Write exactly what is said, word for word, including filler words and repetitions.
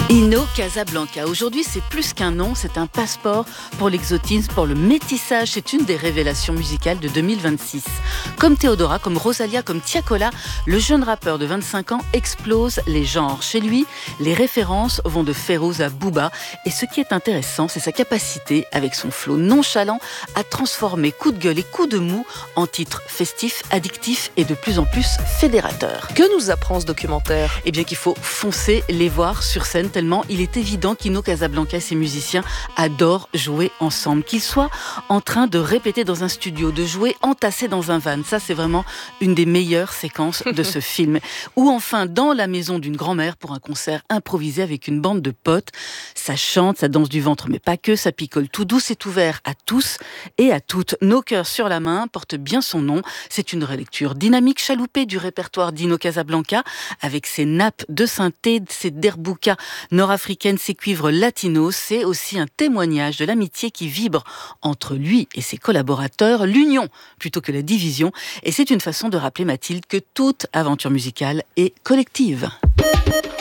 Hino Casablanca. Aujourd'hui, c'est plus qu'un nom, c'est un passeport pour l'exotisme, pour le métissage. C'est une des révélations musicales de deux mille vingt-six. Comme Théodora, comme Rosalia, comme Tiakola, le jeune rappeur de vingt-cinq ans explose les genres. Chez lui, les références vont de Férouz à Booba. Et ce qui est intéressant, c'est sa capacité, avec son flow nonchalant, à transformer coups de gueule et coups de mou en titres festifs, addictifs et de plus en plus fédérateurs. Que nous apprend ce documentaire ? Eh bien qu'il faut foncer les voir sur scène, tellement il est évident qu'Hino Casablanca et ses musiciens adorent jouer ensemble. Qu'ils soient en train de répéter dans un studio, de jouer entassés dans un van, ça c'est vraiment une des meilleures séquences de ce film. Ou enfin dans la maison d'une grand-mère pour un concert improvisé avec une bande de potes. Ça chante, ça danse du ventre, mais pas que, ça picole tout doux, c'est ouvert à tous et à toutes. Nos cœurs sur la main porte bien son nom. C'est une relecture dynamique, chaloupée du répertoire d'Hino Casablanca, avec ses nappes de synthé, ses derboukas nord-africaines, ses cuivres latinos. C'est aussi un témoignage de l'amitié qui vibre entre lui et ses collaborateurs, l'union plutôt que la division. Et c'est une façon de rappeler, Mathilde, que toute aventure musicale est collective.